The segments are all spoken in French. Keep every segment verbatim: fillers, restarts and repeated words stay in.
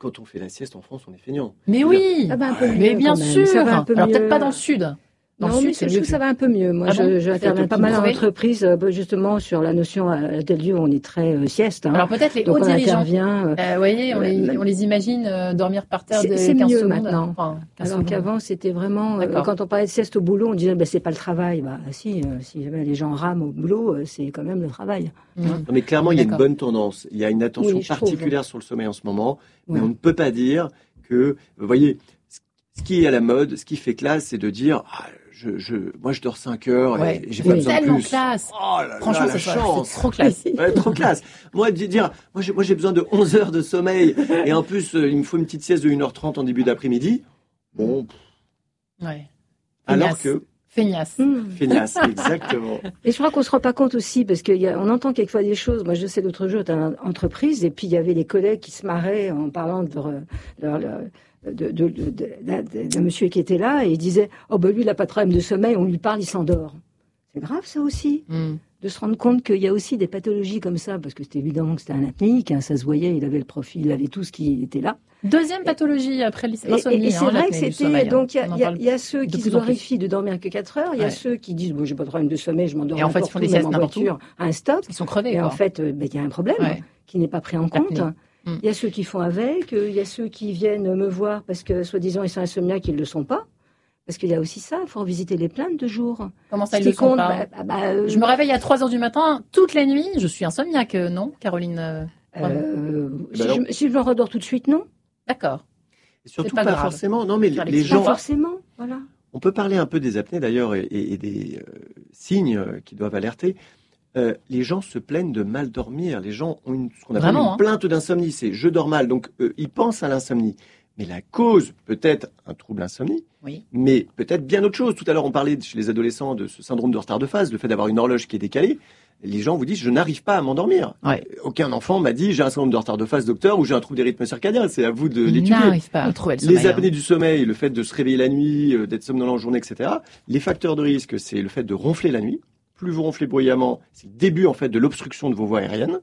quand on fait la sieste en France, on est feignant. Mais oui, ça va un peu mieux, mais bien quand même. sûr. Ça va un peu Alors mieux. peut-être pas dans le sud. Dans non, le sud, mais c'est je mieux trouve que que... ça va un peu mieux. Moi, Ah je, bon je interviens pas mal en entreprise, euh, justement, sur la notion à tel lieu où on est très euh, sieste. Hein. Alors peut-être les Donc hauts on dirigeants. intervient. Euh, vous voyez, on, euh, les, on les imagine euh, dormir par terre de c'est, c'est quinze mieux secondes. maintenant. Enfin, quinze Alors secondes. qu'avant, c'était vraiment... Euh, quand on parlait de sieste au boulot, on disait bah, c'est pas le travail. Bah si, euh, si jamais les gens rament au boulot, euh, c'est quand même le travail. Mmh. Non, mais clairement, il y a une bonne tendance. Il y a une attention oui, particulière sur le sommeil en ce moment. Ouais. Mais on ne peut pas dire que... Vous voyez, ce qui est à la mode, ce qui fait classe, c'est de dire... Ah, Je, je, moi, je dors cinq heures ouais. et j'ai oui. pas besoin de plus. Tellement classe. Oh là Franchement, là, la c'est chance. C'est trop classe. Ouais, trop classe. Moi, dire, moi, j'ai, moi, j'ai besoin de onze heures de sommeil et en plus, euh, il me faut une petite sieste de une heure trente en début d'après-midi. Bon. Ouais. Alors que. Feignasse. Mmh. Feignasse, exactement. Et je crois qu'on se rend pas compte aussi, parce qu'on entend quelquefois des choses. Moi, je sais, l'autre jour, j'étais dans une entreprise, et puis il y avait des collègues qui se marraient en parlant de leur, leur, leur De, de, de, de, de, de monsieur qui était là et il disait oh ben lui il a pas de problème de sommeil, on lui parle, il s'endort. C'est grave ça aussi, mm. de se rendre compte qu'il y a aussi des pathologies comme ça, parce que c'était évident que c'était un apnéique, hein, ça se voyait, il avait le profil, il avait tout ce qui était là. Deuxième pathologie après l'insomnie. Et, et, et c'est hein, vrai que c'était sommeil, donc il hein. y, y, y a ceux qui se glorifient de dormir que quatre heures, il y a ouais. ceux qui disent bon j'ai pas de problème de sommeil, je m'endors et en fait ils font des siestes en voiture à un stop. Ils sont crevés. Et quoi. en fait il ben, y a un problème ouais. qui n'est pas pris en compte. Il y a ceux qui font avec, il y a ceux qui viennent me voir parce que, soi-disant, ils sont insomniaques, ils ne le sont pas. Parce qu'il y a aussi ça, il faut visiter les plaintes de jour. Comment ça, ils le sont pas bah, bah, euh... Je me réveille à trois heures du matin, toute la nuit, je suis insomniaque, non, Caroline euh, euh, si, bah je, si je me redors tout de suite, non. D'accord. Et surtout pas, pas forcément, non, mais les, les gens... Pas forcément, voilà. On peut parler un peu des apnées, d'ailleurs, et, et des euh, signes qui doivent alerter. Euh, les gens se plaignent de mal dormir. Les gens ont une, ce qu'on appelle Vraiment, une plainte hein. d'insomnie. C'est je dors mal. Donc, euh, ils pensent à l'insomnie. Mais la cause, peut-être un trouble insomnie, oui. mais peut-être bien autre chose. Tout à l'heure, on parlait chez les adolescents de ce syndrome de retard de phase, le fait d'avoir une horloge qui est décalée. Les gens vous disent, je n'arrive pas à m'endormir. Ouais. Aucun enfant m'a dit, j'ai un syndrome de retard de phase, docteur, ou j'ai un trouble des rythmes circadiens. C'est à vous de l'étudier. Ils n'arrivent pas à trouver le sommeil. Les apnées hein. du sommeil, le fait de se réveiller la nuit, d'être somnolent en journée, et cetera. Les facteurs de risque, c'est le fait de ronfler la nuit. Plus vous ronflez bruyamment, c'est le début en fait de l'obstruction de vos voies aériennes.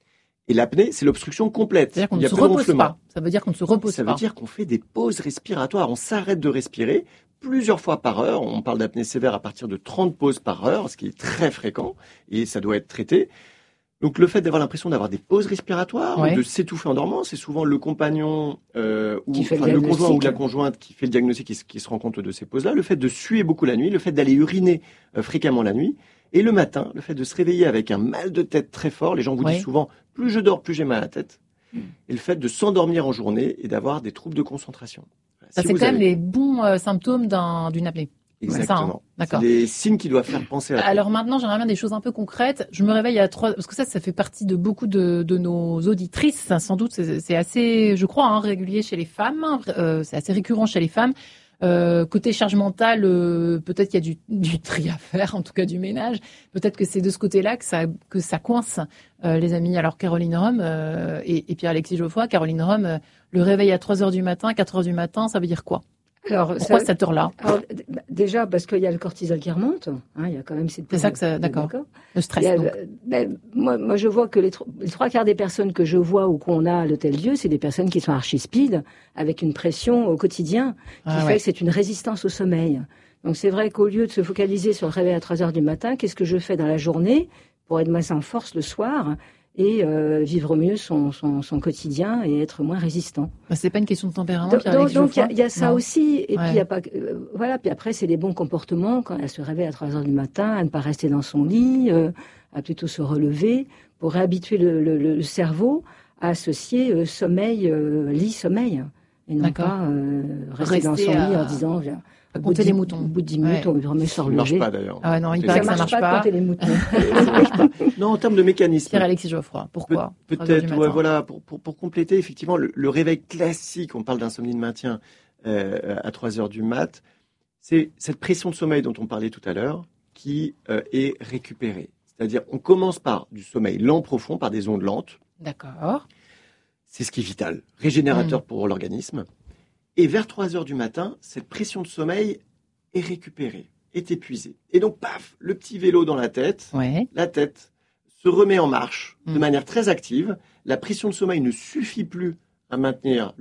Et l'apnée, c'est l'obstruction complète. C'est-à-dire qu'on ne se repose pas. Ça veut dire qu'on ne se repose Ça pas. veut dire qu'on fait des pauses respiratoires. On s'arrête de respirer plusieurs fois par heure. On parle d'apnée sévère à partir de trente pauses par heure, ce qui est très fréquent et ça doit être traité. Donc le fait d'avoir l'impression d'avoir des pauses respiratoires, ouais. de s'étouffer en dormant, c'est souvent le compagnon euh, ou enfin, le, le conjoint ou la conjointe qui fait le diagnostic, qui, qui se rend compte de ces pauses-là. Le fait de suer beaucoup la nuit, le fait d'aller uriner euh, fréquemment la nuit. Et le matin, le fait de se réveiller avec un mal de tête très fort, les gens vous ouais. disent souvent, plus je dors, plus j'ai mal à la tête. Mmh. Et le fait de s'endormir en journée et d'avoir des troubles de concentration. Ça, si c'est quand avez... même les bons euh, symptômes d'un, d'une apnée. Exactement. Ça, hein. D'accord. C'est des signes qui doivent faire penser à la Alors maintenant, j'aimerais bien des choses un peu concrètes. Je me réveille à trois, parce que ça, ça fait partie de beaucoup de, de nos auditrices. Sans doute, c'est, c'est assez, je crois, hein, régulier chez les femmes. Euh, c'est assez récurrent chez les femmes. Euh, côté charge mentale, euh, peut-être qu'il y a du, du tri à faire, en tout cas du ménage. Peut-être que c'est de ce côté-là que ça, que ça coince, euh, les amis. Alors Caroline Rome euh, et, et Pierre-Alexis Geoffroy, Caroline Rome, euh, le réveil à trois heures du matin, quatre heures du matin, ça veut dire quoi ? Alors, pourquoi ça, cette heure-là ? Alors, déjà parce qu'il y a le cortisol qui remonte. Hein, il y a quand même cette. C'est ça que ça, d'accord. d'accord. Le stress. A, donc. Ben, moi, moi, je vois que les, tro- les trois quarts des personnes que je vois ou qu'on a à l'Hôtel-Dieu, c'est des personnes qui sont archi-speed, avec une pression au quotidien, qui ah, fait ouais. que c'est une résistance au sommeil. Donc c'est vrai qu'au lieu de se focaliser sur le réveil à trois heures du matin, qu'est-ce que je fais dans la journée pour être moins en force le soir et euh, vivre mieux son, son, son quotidien et être moins résistant. Bah, c'est pas une question de tempérament. Donc il donc, y, a, y a ça non. aussi. Et ouais. puis il y a pas, euh, voilà. Puis après c'est les bons comportements quand elle se réveille à trois heures du matin, à ne pas rester dans son lit, euh, à plutôt se relever pour réhabituer le, le, le cerveau à associer euh, sommeil, euh, lit, sommeil, et non D'accord. pas euh, rester, rester dans son à... lit en disant viens. À compter les moutons. Au bout de dix minutes, ouais. on remet sur le Ça marche pas d'ailleurs. Ah ouais, non, il paraît que ça marche pas. pas. Compter les moutons. Ça marche pas. Non, en termes de mécanisme. Pierre-Alexis Geoffroy, pourquoi Pe- Peut-être, ouais, voilà, pour, pour, pour compléter, effectivement, le, le réveil classique, on parle d'insomnie de maintien euh, à trois heures du mat, c'est cette pression de sommeil dont on parlait tout à l'heure qui euh, est récupérée. C'est-à-dire, on commence par du sommeil lent profond, par des ondes lentes. D'accord. C'est ce qui est vital, régénérateur mmh. pour l'organisme. Et vers trois heures du matin, cette pression de sommeil est récupérée, est épuisée. Et donc, paf, le petit vélo dans la tête, ouais. la tête se remet en marche mmh. de manière très active. La pression de sommeil ne suffit plus à maintenir